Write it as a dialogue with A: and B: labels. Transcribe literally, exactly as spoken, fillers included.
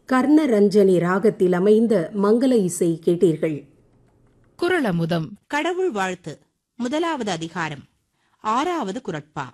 A: கர்ணரஞ்சனி ராகத்தில் அமைந்த மங்கள இசை கேட்டீர்கள்.
B: குறளமுதம்.
C: கடவுள் வாழ்த்து முதலாவது அதிகாரம் ஆறாவது குறட்பா.